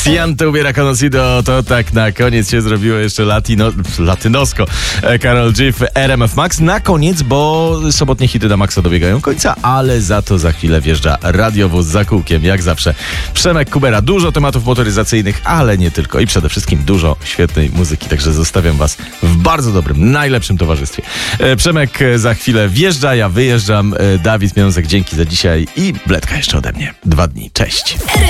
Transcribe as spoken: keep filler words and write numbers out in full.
Siante ubiera conocido, to tak na koniec się zrobiło jeszcze latino, latynosko. Karol G w R M F Max. Na koniec, bo sobotnie hity na Maxa dobiegają końca, ale za to za chwilę wjeżdża radiowóz za kółkiem, jak zawsze. Przemek Kubera, dużo tematów motoryzacyjnych, ale nie tylko i przede wszystkim dużo świetnej muzyki, także zostawiam was w bardzo dobrym, najlepszym towarzystwie. Przemek za chwilę wjeżdża, ja wyjeżdżam. Dawid Miązek, dzięki za dzisiaj i bledka jeszcze ode mnie. Dwa dni, cześć.